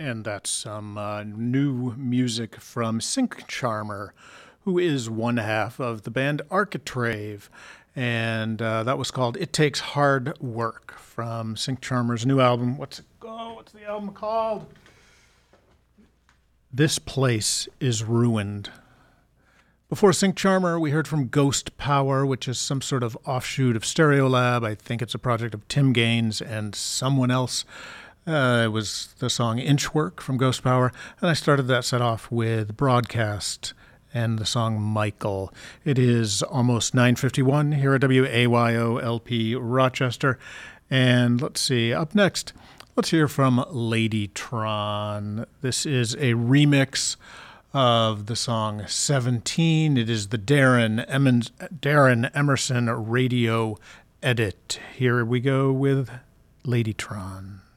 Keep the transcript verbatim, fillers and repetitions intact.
And that's some uh, new music from Sync Charmer, who is one half of the band Architrave. And uh, that was called It Takes Hard Work from Sync Charmer's new album. What's it go? What's the album called? This Place is Ruined. Before Sync Charmer, we heard from Ghost Power, which is some sort of offshoot of Stereolab. I think it's a project of Tim Gaines and someone else. Uh, it was the song Inchwork from Ghost Power. And I started that set off with Broadcast and the song Michael. It is almost nine fifty-one here at W A Y O L P Rochester. And let's see, up next, let's hear from Ladytron. This is a remix of the song seventeen. It is the Darren, Emmons, Darren Emerson radio edit. Here we go with Ladytron.